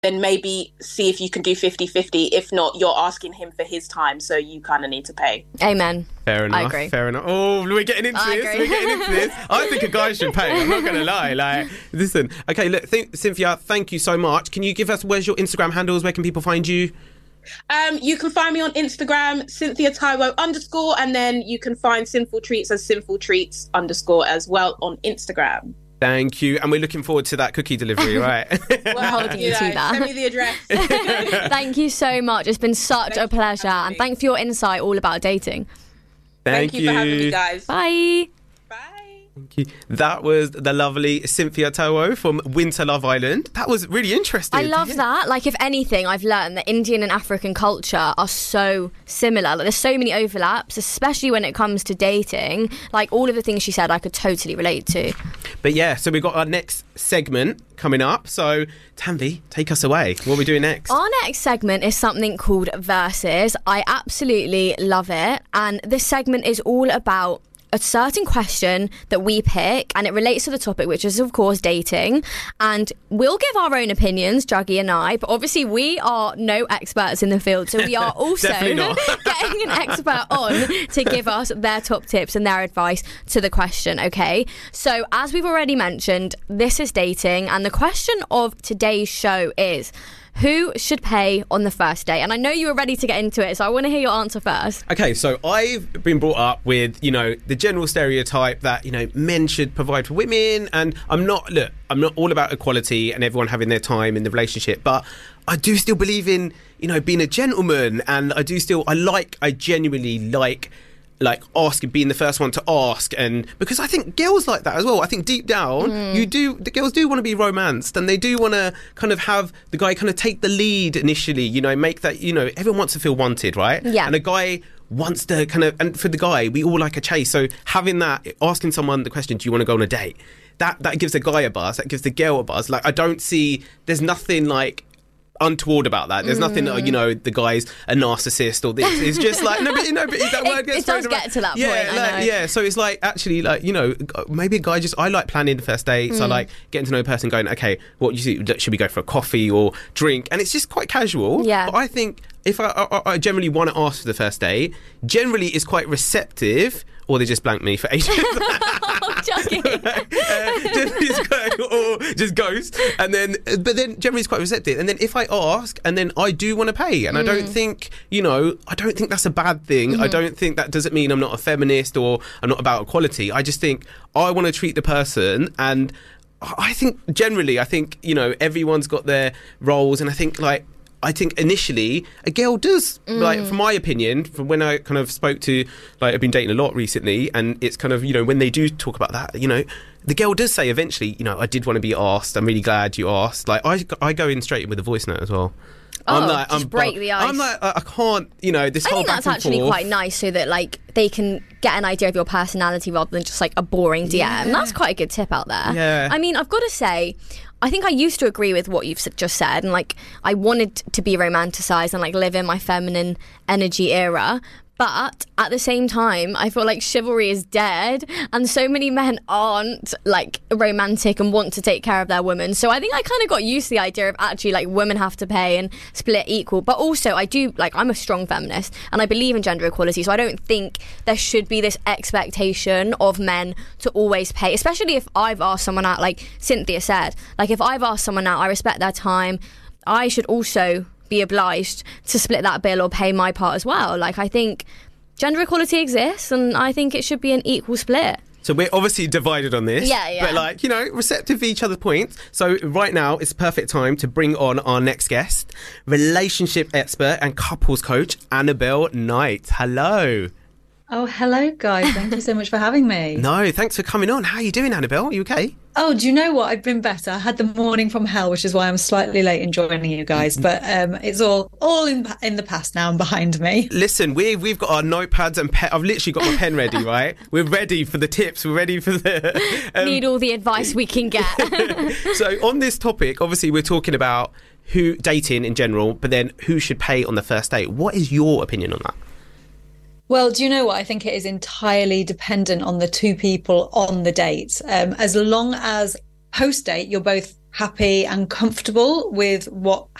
then maybe see if you can do 50-50. If not, you're asking him for his time, so you kind of need to pay. Amen. Fair enough. I agree. Fair enough. Oh, we're getting into this. agree. We're getting into this. I think a guy should pay. I'm not going to lie. Like, listen. Okay, look, Cynthia, thank you so much. Can you give us, where's your Instagram handles? Where can people find you? You can find me on Instagram, Cynthia Taiwo _, and then you can find Sinful Treats as Sinful Treats _ as well on Instagram. Thank you. And we're looking forward to that cookie delivery, right? We're holding you to that. Send me the address. Thank you so much. It's been such a pleasure. And thanks for your insight all about dating. Thank you for having me, guys. Bye. Bye. Thank you. That was the lovely Cynthia Taiwo from Winter Love Island. That was really interesting. I love that. Like, if anything, I've learned that Indian and African culture are so similar. Like, there's so many overlaps, especially when it comes to dating. Like, all of the things she said, I could totally relate to. But yeah, so we've got our next segment coming up. So, Tanvi, take us away. What are we doing next? Our next segment is something called Versus. I absolutely love it. And this segment is all about a certain question that we pick, and it relates to the topic, which is, of course, dating. And we'll give our own opinions, Juggy and I, but obviously we are no experts in the field, so we are also getting an expert on to give us their top tips and their advice to the question, okay? So, as we've already mentioned, this is dating, and the question of today's show is, who should pay on the first date? And I know you were ready to get into it, so I want to hear your answer first. Okay, so I've been brought up with, the general stereotype that, men should provide for women. And I'm not all about equality and everyone having their time in the relationship, but I do still believe in, being a gentleman. And I genuinely like being the first one to ask, and because I think girls like that as well. I think deep down the girls do want to be romanced, and they do want to kind of have the guy kind of take the lead initially, make that, everyone wants to feel wanted, right? Yeah. And a guy wants to and for the guy, we all like a chase. So having that, asking someone the question, do you want to go on a date? That gives the guy a buzz, that gives the girl a buzz. Like, I don't see, there's nothing like untoward about that. There's nothing, the guy's a narcissist or this. It's just like, but that word gets it does get to that point, I know. Yeah, so it's like, actually, like, maybe a guy I like planning the first dates. I like getting to know a person, going, okay, what you see, should we go for a coffee or drink? And it's just quite casual. Yeah. But I think if I generally want to ask for the first date, generally is quite receptive, or they just blank me for ages. Just ghost. But then generally it's quite receptive. And then if I ask, and then I do want to pay, and I don't think, I don't think that's a bad thing. I don't think that doesn't mean I'm not a feminist or I'm not about equality. I just think I want to treat the person, and I think generally, everyone's got their roles, and I think initially a girl does, like, from my opinion, from when I kind of spoke to, like, I've been dating a lot recently, and it's kind of, when they do talk about that, the girl does say eventually, I did want to be asked. I'm really glad you asked. Like, I go in straight with a voice note as well. Break the ice. I'm like, I can't, this whole I think back that's and actually forth. quite nice, so that, like, they can get an idea of your personality rather than just, like, a boring DM. Yeah. That's quite a good tip out there. Yeah. I mean, I've got to say, I think I used to agree with what you've just said, and, like, I wanted to be romanticised and, like, live in my feminine energy era. But at the same time, I feel like chivalry is dead, and so many men aren't, like, romantic and want to take care of their women. So I think I kind of got used to the idea of actually, like, women have to pay and split equal. But also, I'm a strong feminist, and I believe in gender equality, so I don't think there should be this expectation of men to always pay, especially if I've asked someone out, like Cynthia said. Like, if I've asked someone out, I respect their time. I should also be obliged to split that bill or pay my part as well. Like, I think gender equality exists, and I think it should be an equal split. So we're obviously divided on this. Yeah. But, like, receptive to each other's points. So right now it's the perfect time to bring on our next guest, relationship expert and couples coach, Annabelle Knight. Hello. Oh, hello, guys. Thank you so much for having me. No, thanks for coming on. How are you doing, Annabelle? Are you okay? Oh, do you know what? I've been better. I had the morning from hell, which is why I'm slightly late in joining you guys. But it's all in the past now and behind me. Listen, we've got our notepads and pen. I've literally got my pen ready, right? We're ready for the tips. We're ready for the... Need all the advice we can get. So on this topic, obviously, we're talking about dating in general, but then who should pay on the first date. What is your opinion on that? Well, do you know what? I think it is entirely dependent on the two people on the date. As long as post-date you're both happy and comfortable with what